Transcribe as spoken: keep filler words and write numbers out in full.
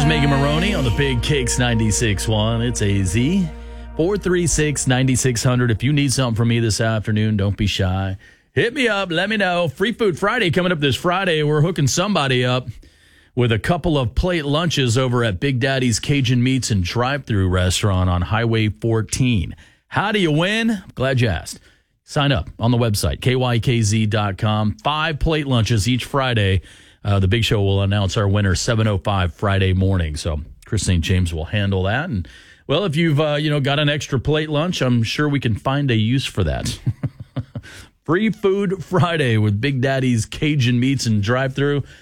Megan Maroney on the Big Kicks ninety-six point one. It's A Z. four three six, nine six zero zero. If you need something from me this afternoon, don't be shy. Hit me up. Let me know. Free Food Friday coming up this Friday. We're hooking somebody up with a couple of plate lunches over at Big Daddy's Cajun Meats and Drive-Thru Restaurant on Highway fourteen. How do you win? Glad you asked. Sign up on the website, K Y K Z dot com. Five plate lunches each Friday. Uh, the Big Show will announce our winner seven oh five Friday morning. So Chris Saint James will handle that. And, well, if you've uh, you know got an extra plate lunch, I'm sure we can find a use for that. Free Food Friday with Big Daddy's Cajun Meats and Drive-Thru.